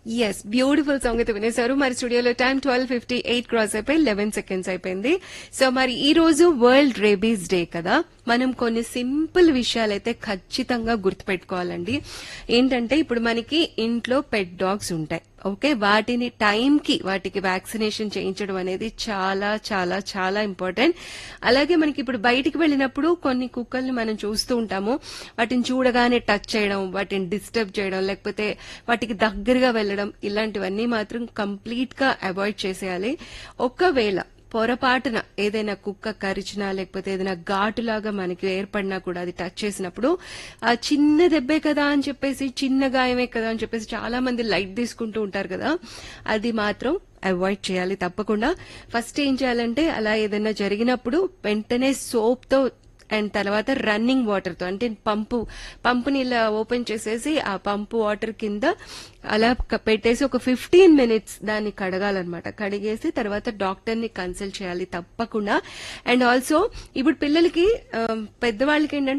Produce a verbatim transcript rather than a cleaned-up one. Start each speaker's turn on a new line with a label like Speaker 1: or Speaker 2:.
Speaker 1: Yes beautiful song అయితే వినేశారు. మరి స్టూడియోలో time twelve fifty eight cross అయిపోయి లెవెన్ సెకండ్స్ అయిపోయింది. సో మరి ఈ రోజు వరల్డ్ రేబీస్ డే కదా, మనం కొన్ని సింపుల్ విషయాలైతే ఖచ్చితంగా గుర్తుపెట్టుకోవాలండి. ఏంటంటే ఇప్పుడు మనకి ఇంట్లో పెట్ డాగ్స్ ఉంటాయి, ఓకే, వాటిని టైంకి వాటికి వ్యాక్సినేషన్ చేయించడం అనేది చాలా చాలా చాలా ఇంపార్టెంట్. అలాగే మనకి ఇప్పుడు బయటికి వెళ్ళినప్పుడు కొన్ని కుక్కల్ని మనం చూస్తూ ఉంటాము, వాటిని చూడగానే టచ్ చేయడం, వాటిని డిస్టర్బ్ చేయడం, లేకపోతే వాటికి దగ్గరగా వెళ్ళడం, ఇలాంటివన్నీ మాత్రం కంప్లీట్ గా అవాయిడ్ చేసేయాలి. ఒకవేళ పొరపాటున ఏదైనా కుక్క కరిచినా లేకపోతే ఏదైనా ఘాటులాగా మనకి ఏర్పడినా కూడా అది టచ్ చేసినప్పుడు ఆ చిన్న దెబ్బే కదా అని చెప్పేసి, చిన్న గాయమే కదా అని చెప్పేసి చాలా మంది లైట్ తీసుకుంటూ ఉంటారు కదా, అది మాత్రం అవాయిడ్ చేయాలి తప్పకుండా. ఫస్ట్ ఏం చేయాలంటే అలా ఏదైనా జరిగినప్పుడు వెంటనే సోప్ తో అండ్ తర్వాత రన్నింగ్ వాటర్ తో, అంటే పంపు పంపుని ఇలా ఓపెన్ చేసేసి ఆ పంపు వాటర్ కింద అలా క- పెట్టేసి ఒక ఫిఫ్టీన్ మినిట్స్ దాన్ని కడగాలన్నమాట. కడిగేసి తర్వాత డాక్టర్ ని కన్సల్ట్ చేయాలి తప్పకుండా. అండ్ ఆల్సో ఇప్పుడు పిల్లలకి ఆ, పెద్దవాళ్ళకి ఏంటంటే